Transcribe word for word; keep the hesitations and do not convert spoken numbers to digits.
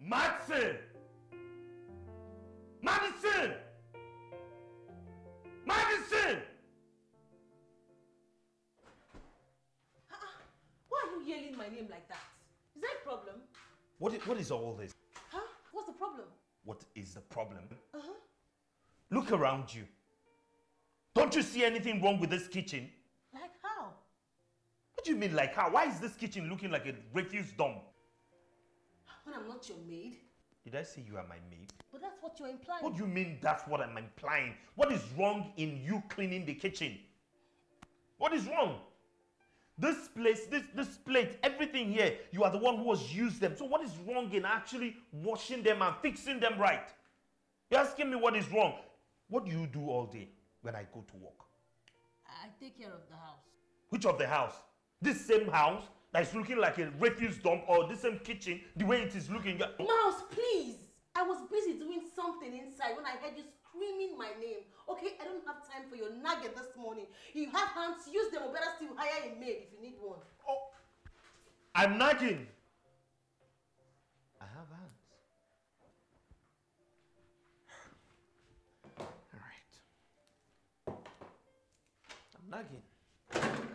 Madison! Madison! Madison! Why are you yelling my name like that? Is that a problem? What is, what is all this? Huh? What's the problem? What is the problem? Uh-huh. Look around you. Don't you see anything wrong with this kitchen? Like how? What do you mean like how? Why is this kitchen looking like a refuse dump? When I'm not your maid? Did I say you are my maid? But that's what you're implying. What do you mean that's what I'm implying? What is wrong in you cleaning the kitchen? What is wrong? This place, this, this plate, everything here, you are the one who has used them. So what is wrong in actually washing them and fixing them right? You're asking me what is wrong. What do you do all day when I go to work? I take care of the house. Which of the house? This same house that is looking like a refuse dump, or this same kitchen, the way it is looking? Mouse, please! I was busy doing something inside when I heard you screaming my name. Okay, I don't have time for your nugget this morning. You have hands, use them, or better still hire a maid if you need one. Oh, I'm nagging. I have hands. All right. I'm nagging.